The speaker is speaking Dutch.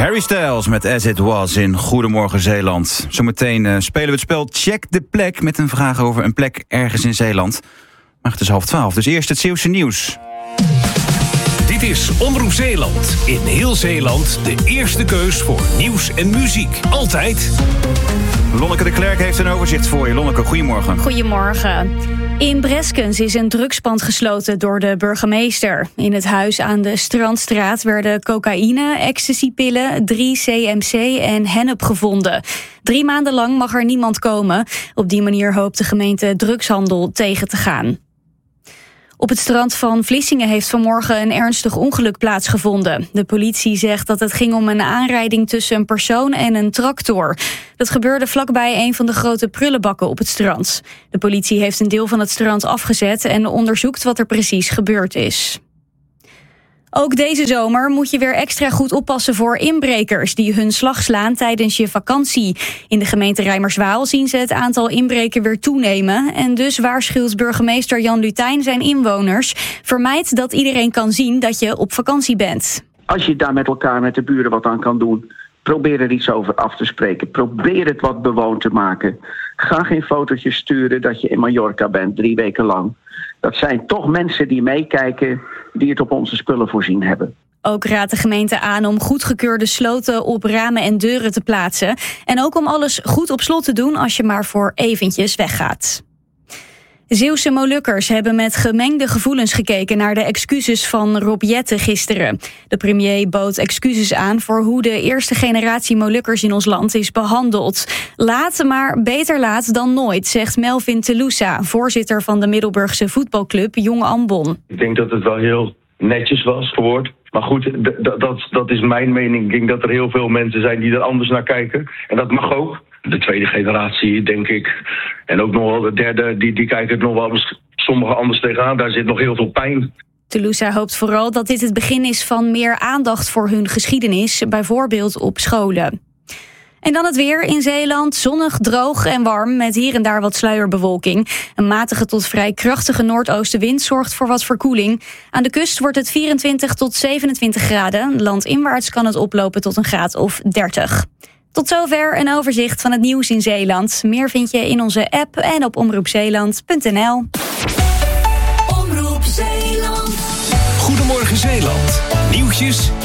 Harry Styles met As It Was in Goedemorgen Zeeland. Zometeen spelen we het spel Check de Plek met een vraag over een plek ergens in Zeeland. Maar het is 11:30, dus eerst het Zeeuwse nieuws. Dit is Omroep Zeeland. In heel Zeeland de eerste keus voor nieuws en muziek. Altijd. Lonneke de Klerk heeft een overzicht voor je. Lonneke, goedemorgen. Goedemorgen. In Breskens is een drugspand gesloten door de burgemeester. In het huis aan de Strandstraat werden cocaïne, ecstasypillen, 3 CMC en hennep gevonden. 3 maanden lang mag er niemand komen. Op die manier hoopt de gemeente drugshandel tegen te gaan. Op het strand van Vlissingen heeft vanmorgen een ernstig ongeluk plaatsgevonden. De politie zegt dat het ging om een aanrijding tussen een persoon en een tractor. Dat gebeurde vlakbij een van de grote prullenbakken op het strand. De politie heeft een deel van het strand afgezet en onderzoekt wat er precies gebeurd is. Ook deze zomer moet je weer extra goed oppassen voor inbrekers die hun slag slaan tijdens je vakantie. In de gemeente Reimerswaal zien ze het aantal inbreken weer toenemen. En dus waarschuwt burgemeester Jan Lutijn zijn inwoners: vermijd dat iedereen kan zien dat je op vakantie bent. Als je daar met elkaar, met de buren wat aan kan doen, probeer er iets over af te spreken. Probeer het wat bewoond te maken. Ga geen fotootjes sturen dat je in Mallorca bent 3 weken lang. Dat zijn toch mensen die meekijken, die het op onze spullen voorzien hebben. Ook raadt de gemeente aan om goedgekeurde sloten op ramen en deuren te plaatsen. En ook om alles goed op slot te doen als je maar voor eventjes weggaat. Zeeuwse Molukkers hebben met gemengde gevoelens gekeken naar de excuses van Rob Jetten gisteren. De premier bood excuses aan voor hoe de eerste generatie Molukkers in ons land is behandeld. Laat, maar beter laat dan nooit, zegt Melvin Telusa, voorzitter van de Middelburgse voetbalclub Jong Ambon. Ik denk dat het wel heel netjes was verwoord. Maar goed, dat is mijn mening. Ik denk dat er heel veel mensen zijn die er anders naar kijken. En dat mag ook. De tweede generatie, denk ik. En ook nog wel de derde, die kijken het nog wel sommigen anders tegenaan. Daar zit nog heel veel pijn. Telusa hoopt vooral dat dit het begin is van meer aandacht voor hun geschiedenis, bijvoorbeeld op scholen. En dan het weer in Zeeland. Zonnig, droog en warm met hier en daar wat sluierbewolking. Een matige tot vrij krachtige noordoostenwind zorgt voor wat verkoeling. Aan de kust wordt het 24 tot 27 graden. Landinwaarts kan het oplopen tot een graad of 30. Tot zover een overzicht van het nieuws in Zeeland. Meer vind je in onze app en op omroepzeeland.nl. Omroep Zeeland. Goedemorgen Zeeland. Nieuwtjes